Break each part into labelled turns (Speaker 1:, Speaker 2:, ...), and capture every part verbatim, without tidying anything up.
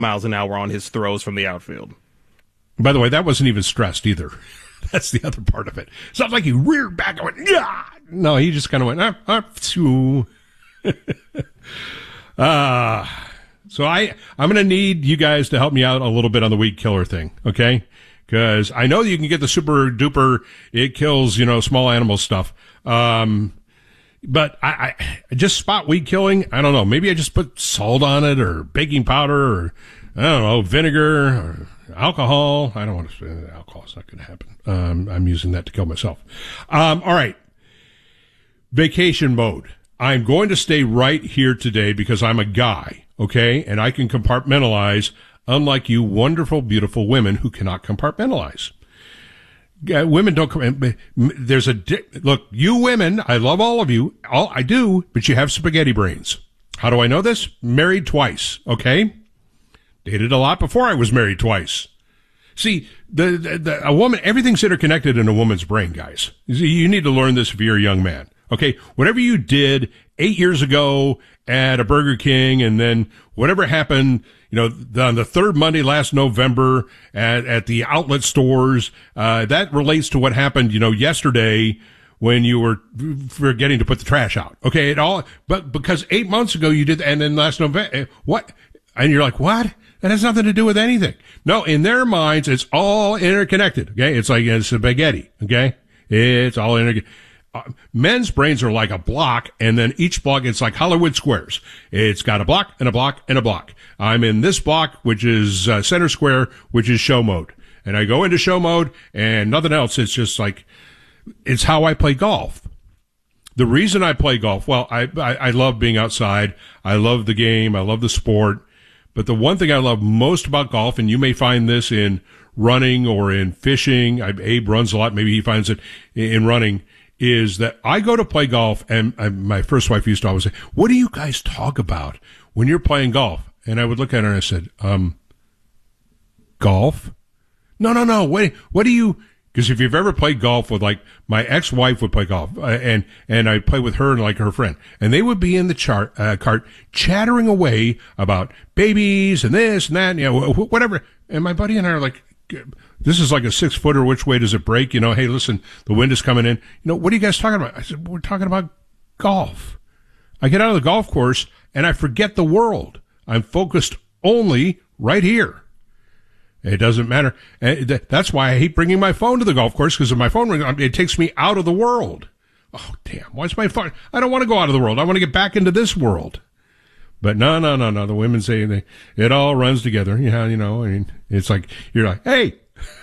Speaker 1: miles an hour on his throws from the outfield.
Speaker 2: By the way, that wasn't even stressed either. That's the other part of it. It's not like he reared back and went, yeah. No, he just kind of went, ah, ah, phew. uh, so I, I'm going to need you guys to help me out a little bit on the weed killer thing, okay? Because I know you can get the super duper, it kills, you know, small animal stuff. Um, but I, I just spot weed killing. I don't know. Maybe I just put salt on it or baking powder or, I don't know, vinegar or alcohol. I don't want to say alcohol. It's not going to happen. Um, I'm using that to kill myself. Um, all right. Vacation mode. I'm going to stay right here today because I'm a guy, okay? And I can compartmentalize, unlike you wonderful, beautiful women who cannot compartmentalize. Uh, women don't, there's a, look, you women, I love all of you. All I do, but you have spaghetti brains. How do I know this? Married twice, okay? Dated a lot before I was married twice. See, the, the, the a woman, everything's interconnected in a woman's brain, guys. You need to learn this if you're a young man. Okay, whatever you did eight years ago at a Burger King, and then whatever happened, you know, the, on the third Monday last November at, at the outlet stores, uh, that relates to what happened, you know, yesterday when you were forgetting to put the trash out. Okay, it all, but because eight months ago you did, and then last November, what? And you're like, what? That has nothing to do with anything. No, in their minds, it's all interconnected. Okay, it's like it's spaghetti. Okay, it's all interconnected. Uh, men's brains are like a block, and then each block, it's like Hollywood squares. It's got a block and a block and a block. I'm in this block, which is uh, center square, which is show mode. And I go into show mode and nothing else. It's just like, it's how I play golf. The reason I play golf, well, I, I, I love being outside. I love the game. I love the sport. But the one thing I love most about golf, and you may find this in running or in fishing, I, Abe runs a lot, maybe he finds it in running, is that I go to play golf, and I, my first wife used to always say, what do you guys talk about when you're playing golf? And I would look at her and I said, um, golf? No, no, no, wait, what do you, because if you've ever played golf with, like, my ex-wife would play golf, uh, and, and I'd play with her and, like, her friend, and they would be in the chart, uh, cart chattering away about babies and this and that, and, you know, whatever. And my buddy and I are like, this is like a six footer. Which way does it break? You know, hey, listen, the wind is coming in. You know, what are you guys talking about? I said, we're talking about golf. I get out of the golf course and I forget the world. I'm focused only right here. It doesn't matter. And that's why I hate bringing my phone to the golf course, because if my phone rings, it takes me out of the world. Oh, damn. Why's my phone? I don't want to go out of the world. I want to get back into this world. But no, no, no, no. The women say they, it all runs together. Yeah, you know, I mean, it's like, you're like, hey.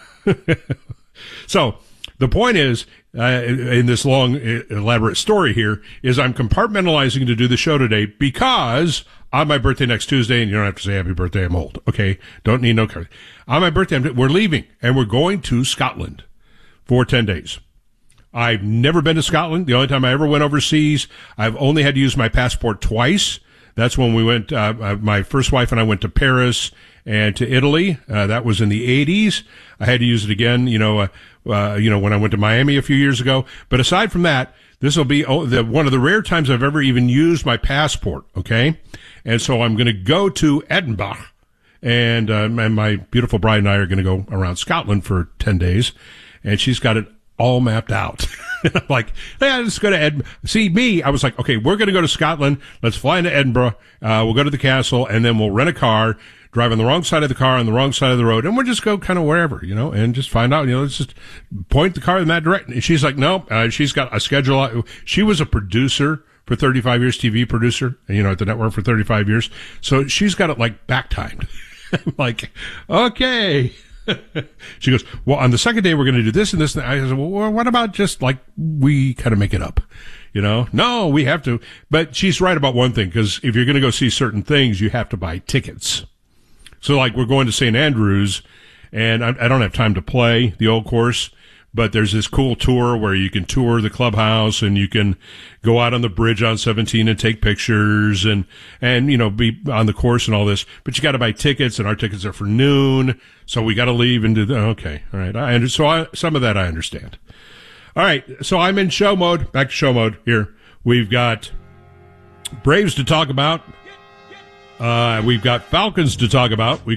Speaker 2: So the point is, uh, in this long, elaborate story here, is I'm compartmentalizing to do the show today because on my birthday next Tuesday, and you don't have to say happy birthday, I'm old. Okay. Don't need no card. On my birthday, I'm, we're leaving and we're going to Scotland for ten days. I've never been to Scotland. The only time I ever went overseas, I've only had to use my passport twice. That's when we went, uh, uh, my first wife and I went to Paris and to Italy. Uh, that was in the eighties. I had to use it again, you know, uh, uh, you know, when I went to Miami a few years ago. But aside from that, this will be oh, the, one of the rare times I've ever even used my passport. Okay. And so I'm going to go to Edinburgh, and, uh, and my beautiful bride and I are going to go around Scotland for ten days, and she's got it all mapped out. I'm like, hey, let's go to Edinburgh. See, me, I was like, okay, we're going to go to Scotland. Let's fly into Edinburgh. Uh, we'll go to the castle, and then we'll rent a car, drive on the wrong side of the car, on the wrong side of the road, and we'll just go kind of wherever, you know, and just find out, you know, let's just point the car in that direction. And she's like, no, uh, she's got a schedule. She was a producer for thirty-five years, T V producer, you know, at the network for thirty-five years. So she's got it like back timed. I'm like, okay. She goes, well, on the second day, we're going to do this and this. And I said, well, what about just like we kind of make it up? You know, no, we have to. But she's right about one thing, because if you're going to go see certain things, you have to buy tickets. So like we're going to Saint Andrews, and I, I don't have time to play the old course, but there's this cool tour where you can tour the clubhouse and you can go out on the bridge on seventeen and take pictures and, and, you know, be on the course and all this, but you got to buy tickets, and our tickets are for noon. So we got to leave and do the, okay. All right. I under, so I, some of that I understand. All right. So I'm in show mode, back to show mode here. We've got Braves to talk about. Uh, we've got Falcons to talk about. We